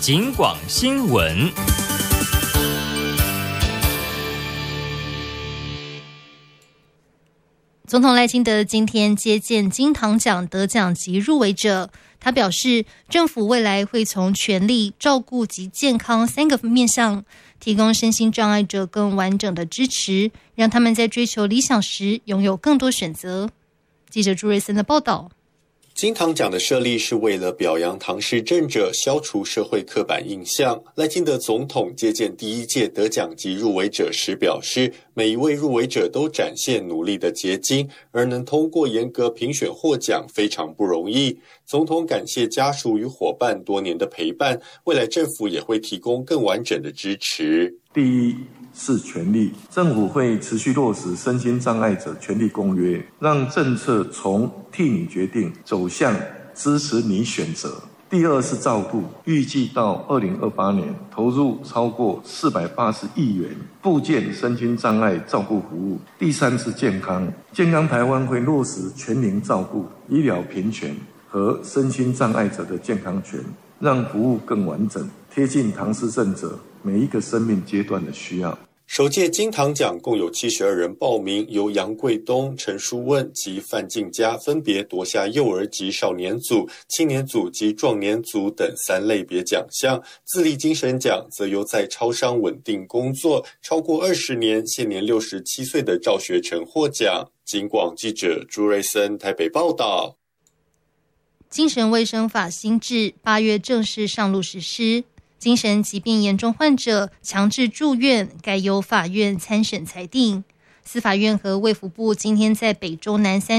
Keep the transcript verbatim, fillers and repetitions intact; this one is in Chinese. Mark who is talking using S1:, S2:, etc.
S1: 警广新闻。
S2: 总统赖清德今天接见金堂奖得奖及入围者，他表示，政府未来会从权利、照顾及健康三个面向，提供身心障碍者更完整的支持，让他们在追求理想时拥有更多选择。记者朱瑞森的报道。
S3: 金堂奖的设立是为了表扬唐氏症者，消除社会刻板印象。赖清德总统接见第一届得奖及入围者时表示，每一位入围者都展现努力的结晶，而能通过严格评选获奖非常不容易。总统感谢家属与伙伴多年的陪伴，未来政府也会提供更完整的支持。
S4: 第一是权利，政府会持续落实身心障碍者权利公约，让政策从替你决定走向支持你选择。第二是照顾，预计到二零二八年投入超过四百八十亿元部件身心障碍照顾服务。第三是健康，健康台湾会落实全龄照顾、医疗平权和身心障碍者的健康权，让服务更完整，贴近唐氏症者每一个生命阶段的需要。
S3: 首届金堂奖共有七十二人报名，由杨贵东、陈淑问及范静佳分别夺下幼儿及少年组、青年组及壮年组等三类别奖项。自立精神奖则由在超商稳定工作超过二十年，现年六十七岁的赵学成获奖。警广记者朱瑞森台北报道。
S2: 精神卫生法新制八月正式上路实施。精神疾病严重患者强制住院该由法院参审裁定。司法院和卫福部今天在北中南三